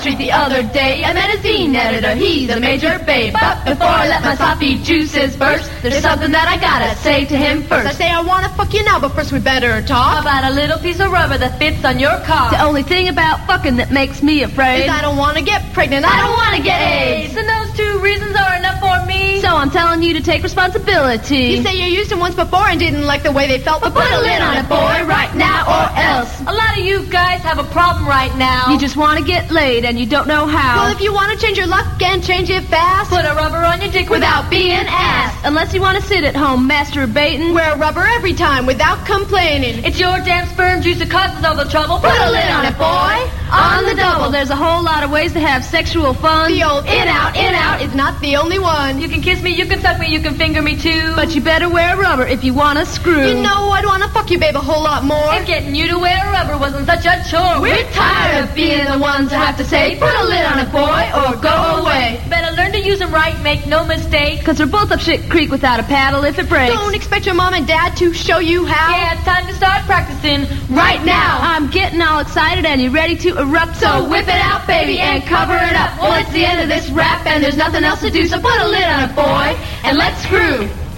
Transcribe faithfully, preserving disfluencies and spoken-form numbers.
street the other day. I met a zine editor, he's a major babe. But before I let my sloppy juices burst, there's something that I gotta say to him first. I say I wanna fuck you now, but first we better talk about a little piece of rubber that fits on your car. The only thing about fucking that makes me afraid is I don't wanna get pregnant, I don't wanna get AIDS. And those two reasons are enough for me. So I'm telling you to take responsibility. You say you used them once before and didn't like the way they felt, but put a lid on it, boy, right now or else. A lot of you guys have a problem right now. You just want to get laid and you don't know how. Well, if you want to change your luck and change it fast, put a rubber on your dick without being asked. Unless you want to sit at home masturbating, wear a rubber every time without complaining. It's your damn sperm juice that causes all the trouble. Put a lid on it, boy. On the double, there's a whole lot of ways to have sexual fun. The old in out, in out is not the only one. You can kiss me, you can suck me, you can finger me too. But you better wear rubber if you want to screw. You know I'd want to fuck you, babe, a whole lot more. If getting you to wear rubber wasn't such a chore. We're tired of being the ones who have to say, put a lid on it, boy, or go away. Better learn to use them right, make no mistake. Because we're both up shit creek without a paddle if it breaks. Don't expect your mom and dad to show you how. Yeah, it's time to start practicing right now. I'm getting all excited and you're ready to erupt, so whip it out, baby, and cover it up. Well, it's the end of this rap and there's nothing else to do, so put a lid on it, boy, and let's screw.